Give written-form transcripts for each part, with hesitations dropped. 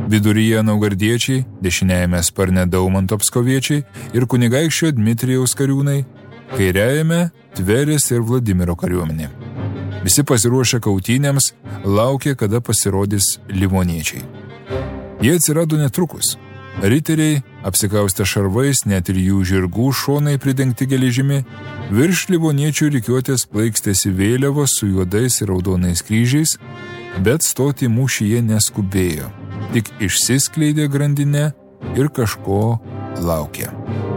Viduryje naugardiečiai, dešiniajame sparne Daumanto pskoviečiai ir kunigaikščio Dmitrijaus kariūnai, kairiajame Tverės ir Vladimiro kariuomenė. Visi pasiruošę kautynėms, laukė, kada pasirodys livoniečiai. Jie atsirado netrukus. Riteriai, apsikaustę šarvais, net ir jų žirgų šonai pridengti geležimi, virš livoniečių rikiuotės plaikstėsi vėliavos su juodais ir raudonais kryžiais, bet stoti mūšį jie neskubėjo, tik išsiskleidė grandinę ir kažko laukė.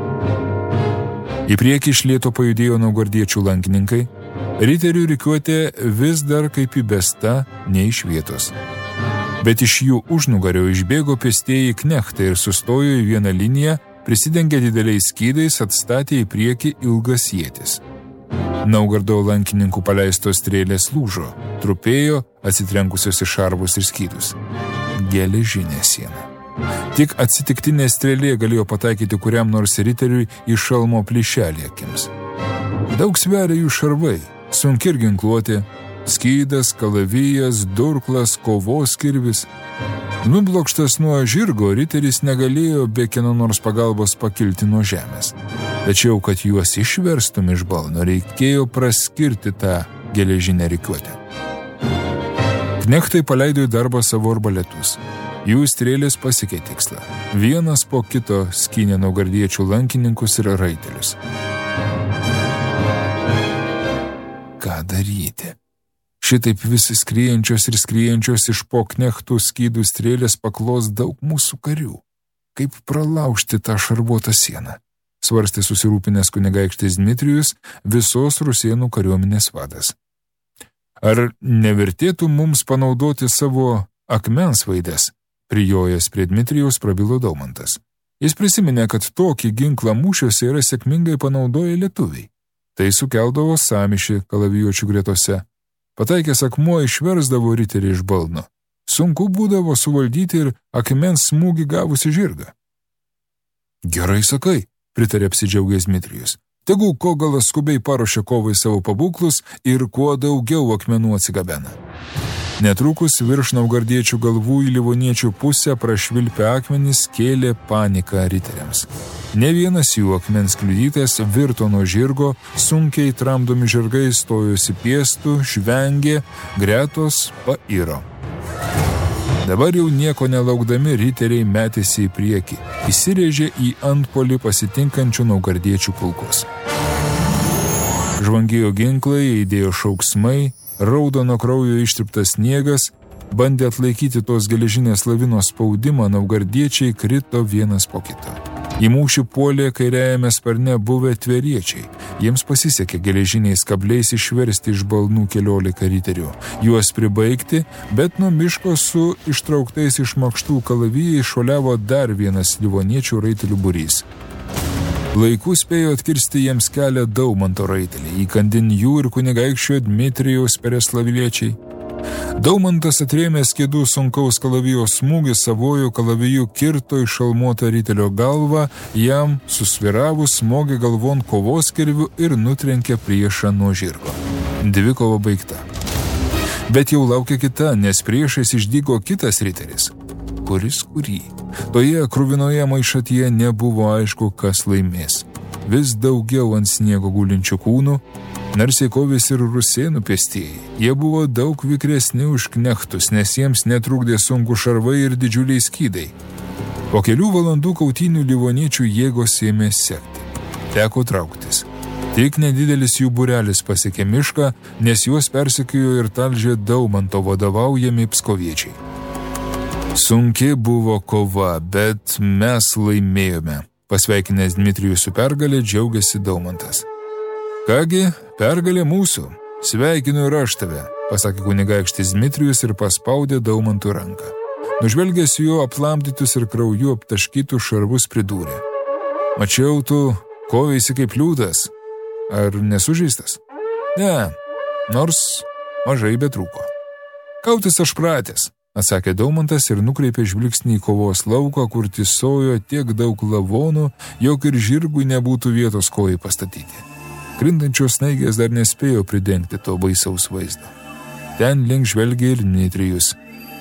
Į priekį iš lėto pajudėjo naugardiečių lankininkai, riterių rikiuotė vis dar kaip įbesta, ne iš vietos. Bet iš jų užnugario išbėgo pėstieji knechtai ir sustojo į vieną liniją, prisidengė dideliais skydais, atstatė į priekį ilgas ietis. Naugardo lankininkų paleistos strėlės lūžo, trupėjo, atsitrenkusios į šarvus ir skydus. Geležinė siena. Tik atsitiktinė strėlė galėjo pataikyti kuriam nors riteriui į šalmo plyšelį akims. Daug sveria jų šarvai, sunki ir ginkluotė, skydas, kalavijas, durklas, kovos kirvis. Nublokštas nuo žirgo, riteris negalėjo be kieno nors pagalbos pakilti nuo žemės. Tačiau, kad juos išverstum iš balno, reikėjo praskirti tą geležinę rikiuotę. Knechtai paleido į darbą savo arbaletus. Jų strėlės pasiekė tikslą. Vienas po kito skynė naugardiečių lankininkus ir raitelius. Ką daryti? Šitaip visi skriejančios iš po knechtų skydų strėlės paklos daug mūsų karių. Kaip pralaužti tą šarvuotą sieną? Svarstė susirūpinęs kunigaikštis Dmitrijus, visos rusėnų kariuomenės vadas. Ar nevertėtų mums panaudoti savo akmens vaides? Prijojęs prie Dmitrijaus prabilo Daumantas. Jis prisiminė, kad tokį ginklą mūšiuose yra sėkmingai panaudoję lietuviai. Tai sukeldavo sąmyšį kalavijuočių gretose. Pataikęs akmuo išversdavo riterį iš balno. Sunku būdavo suvaldyti ir akmens smūgį gavusi žirgą. Gerai sakai, pritarė apsidžiaugęs Dmitrijus. Tegu Kogalas skubiai paruošia kovai savo pabūklus ir kuo daugiau akmenų atsigabena. Netrukus virš naugardiečių galvų į livoniečių pusę prašvilpę akmenys kėlė paniką riteriams. Ne vienas jų akmens kliudytas virto nuo žirgo, sunkiai tramdomi žirgai stojosi pėstų, žvengė, gretos pairo. Dabar jau nieko nelaukdami riteriai metėsi į priekį, įsirėžė į antpuolį pasitinkančių naugardiečių pulkus. Žvangėjo ginklai, įdėjo šauksmai, raudono kraujo ištirptas sniegas, bandė atlaikyti tos geležinės lavinos spaudimą, naugardiečiai krito vienas po kito. Į mūšį puolė kairiajame sparne buvę tveriečiai. Jiems pasisekė geležiniais kabliais išversti iš balnų 14 riterių, juos pribaigti, bet nuo miško su ištrauktais iš makštų kalavijai šuoliavo dar vienas livoniečių raitelių būrys. Laiku spėjo atkirsti jiems kelią Daumanto raiteliai, įkandin jų ir kunigaikščio Dmitrijaus pereslaviečiai. Daumantas atrėmęs kėdų sunkaus kalavijo smūgį savojų kalaviju kirto išalmuotą ritelio galvą, jam susviravus smogė galvon kovos kirviu ir nutrenkė priešą nuo žirgo. Dvikova baigta. Bet jau laukia kita, nes priešais išdygo kitas riteris. Kuris kurį? Toje kruvinoje maišatyje nebuvo aišku, kas laimės. Vis daugiau ant sniego gulinčių kūnų, narsiai kovėsi ir rusėnų pėstieji. Jie buvo daug vikresni už knechtus, nes jiems netrukdė sunku šarvai ir didžiuliai skydai. Po kelių valandų kautynių livoniečių jėgos ėmė sekti. Teko trauktis. Tik nedidelis jų būrelis pasiekė mišką, nes juos persekiojo ir talžė Daumanto vadovaujami pskoviečiai. Sunki buvo kova, bet mes laimėjome. Pasveikinęs Dmitrijų su pergalė, džiaugiasi Daumantas. Kągi, pergalė mūsų. Sveikinu ir aš tave, pasakė kunigaikštis Dmitrijus ir paspaudė Daumantui ranką. Nužvelgęs jo aplamdytus ir krauju aptaškytus šarvus pridūrė. Mačiau, tu koveisi kaip liūtas. Ar nesužeistas? Ne, nors mažai betrūko. Kautis aš pratęs, atsakė Daumantas ir nukreipė žvilgsnį į kovos lauką, kur tysojo tiek daug lavonų, jog ir žirgui nebūtų vietos kojai pastatyti. Krintančios snaigės dar nespėjo pridengti to baisaus vaizdo. Ten link žvelgė ir Dmitrijus.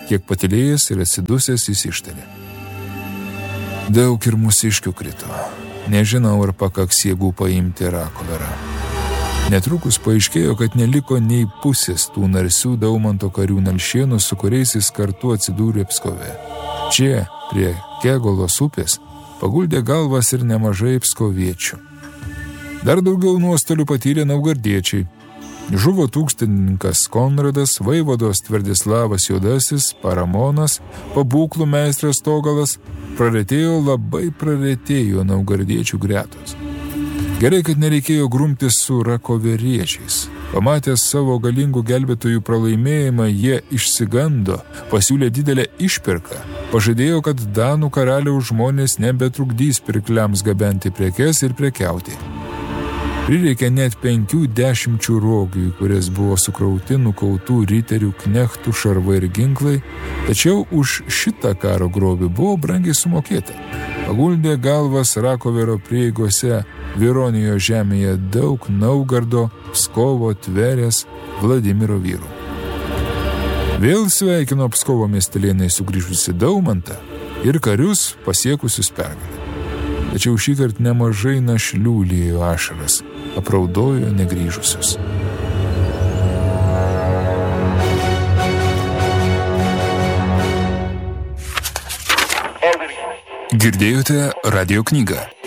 Kiek patylėjęs ir atsidusęs jis ištarė. Daug ir mūsiškių krito. Nežinau, ar pakaks jėgų paimti Rakoverą. Netrukus paaiškėjo, kad neliko nei pusės tų narsių Daumanto karių nalšienų, su kuriais jis kartu atsidūrė Pskove. Čia, prie Kegolos upės, paguldė galvas ir nemažai pskoviečių. Dar daugiau nuostolių patyrė naugardiečiai. Žuvo tūkstininkas Konradas, vaivados Tverdislavas Juodasis, Paramonas, pabūklų meistras Togalas, labai praretėjo naugardiečių gretos. Gerai, kad nereikėjo grumtis su rakoveriečiais. Pamatęs savo galingų gelbėtojų pralaimėjimą, jie išsigando, pasiūlė didelę išpirką, pažadėjo, kad Danų karaliaus žmonės nebetrukdys pirkliams gabenti prekes ir prekiauti. Prireikė net 50 rogių, į kurias buvo sukrauti nukautų riterių, knechtų, šarvai ir ginklai, tačiau už šitą karo grobį buvo brangiai sumokėta. Paguldė galvas Rakoverio prieigose Vironijos žemėje daug Naugardo, Pskovo, Tverės, Vladimiro vyrų. Vėl sveikino Pskovo miestelėnai sugrįžusi Daumantą ir karius pasiekusius pergalę. Tačiau šįkart nemažai našlių liejo ašaras, apraudojo negrįžusius. Girdėjote radio knygą.